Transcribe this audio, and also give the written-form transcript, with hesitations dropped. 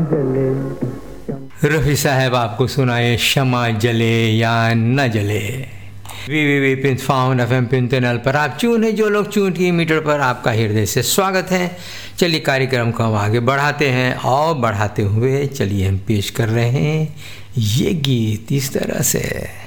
रफ़ी साहब आपको सुनाए क्षमा जले या न जले। www.found.fm पर आप चून है जो लोग चून की मीटर पर आपका हृदय से स्वागत है। चलिए कार्यक्रम को हम आगे बढ़ाते हैं और बढ़ाते हुए चलिए हम पेश कर रहे हैं ये गीत इस तरह से।